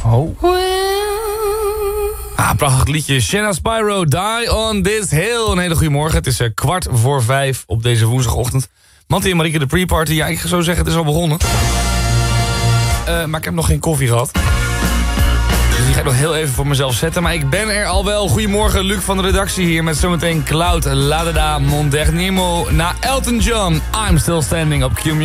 Oh. Prachtig liedje. Shanna Spyro, Die on This Hill. Een hele goede morgen. Het is 4:15 op deze woensdagochtend. Manti en Marieke, de pre-party. Ja, ik zou zeggen, het is al begonnen. Maar ik heb nog geen koffie gehad. Dus die ga ik nog heel even voor mezelf zetten. Maar ik ben er al wel. Goedemorgen, Luc van de redactie hier. Met zometeen Cloud, Ladada, Mondernimo. Na Elton John, I'm Still Standing op Q